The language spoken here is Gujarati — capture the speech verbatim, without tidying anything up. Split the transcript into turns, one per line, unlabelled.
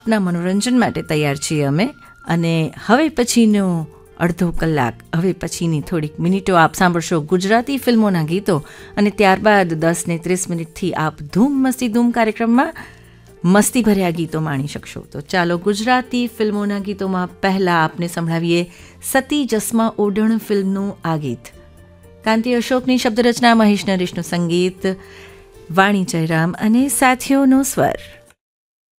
ના મનોરંજન માટે તૈયાર છીએ અમે અને હવે પછીનો અડધો કલાક હવે પછીની થોડીક મિનિટો આપ સાંભળશો ગુજરાતી ફિલ્મોના ગીતો અને ત્યારબાદ દસ ને ત્રીસ મિનિટથી આપ ધૂમ મસ્તી ધૂમ કાર્યક્રમમાં મસ્તી ભર્યા ગીતો માણી શકશો. તો ચાલો ગુજરાતી ફિલ્મોના ગીતોમાં પહેલાં આપને સંભળાવીએ સતી જસ્મા ઓઢણ ફિલ્મનું આ ગીત. કાંતિ અશોકની શબ્દરચના, મહેશ નરેશનું સંગીત, વાણી જયરામ અને સાથીઓનો સ્વર.